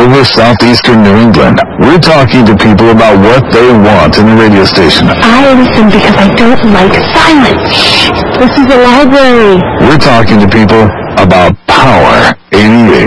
over southeastern New England. We're talking to people about what they want in a radio station. I listen because I don't like silence. This is a library. We're talking to people about power 88.